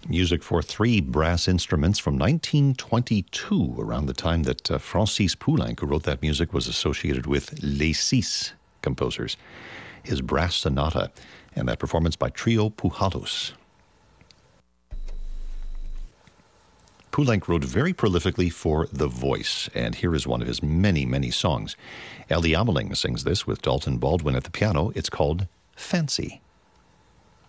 music for three brass instruments from 1922, around the time that Francis Poulenc, who wrote that music, was associated with Les Six composers. His brass sonata, and that performance by Trio Pujados. Poulenc wrote very prolifically for The Voice, and here is one of his many, many songs. Ellie Ameling sings this with Dalton Baldwin at the piano. It's called Fancy.